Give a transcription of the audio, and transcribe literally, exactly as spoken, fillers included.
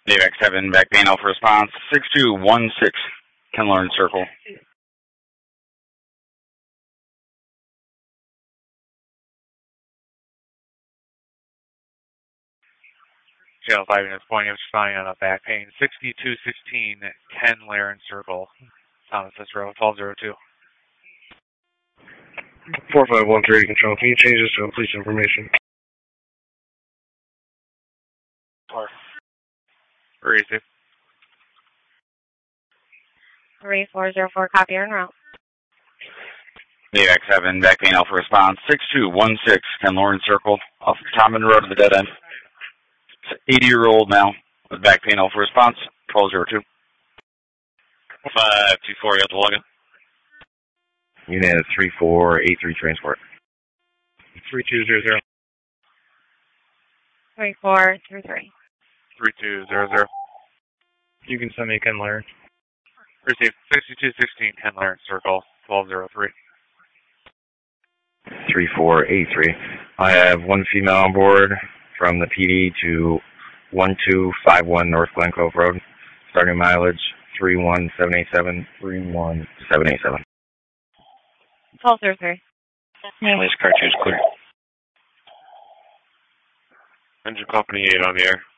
Navac seven, back panel for response, six two one six, Ken Lawrence Circle. Channel five units pointing up responding on a back pane, sixty-two sixteen, Ken Lawrence Circle, Thomas S. Road, twelve oh two. four five one three control, can you change this to police information? Or, receive. three four zero four, copy en route. Navac seven, back panel for response, six two one six, Ken Lawrence Circle, off Common Road to the dead end. eighty-year-old male with back panel for response, twelve oh two. five two four, you got the login. Unit three four eight three transport. three two zero zero. three four three three. three two zero zero. You can send me Ken Lawrence. Receive, sixty-two sixteen, Ken Lawrence Circle, twelve oh three. three four eight three. I have one female on board from the P D to one two five one North Glen Cove Road. Starting mileage three one seven eight seven, three one seven eight seven. twelve oh three. Manly's car two is clear. Engine Company eight on the air.